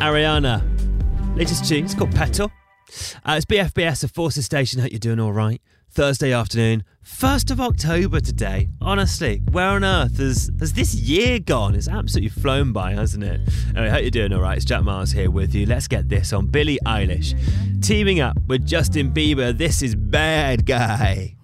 Ariana. Latest tune, it's called Petal. It's BFBS of Forces Station. Hope you're doing all right. Thursday afternoon, 1st of October today. Honestly, where on earth has this year gone? It's absolutely flown by, hasn't it? Anyway, hope you're doing all right. It's Jack Miles here with you. Let's get this on. Billie Eilish teaming up with Justin Bieber. This is Bad Guy.